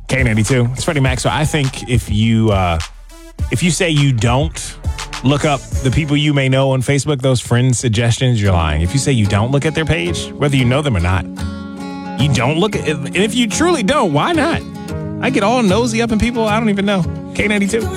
K92. It's Freddie Mac. So I think if you say you don't look up the people you may know on Facebook, those friend suggestions, you're lying. If you say you don't look at their page, whether you know them or not, you don't look at it. And if you truly don't, why not? I get all nosy up in people I don't even know. K92.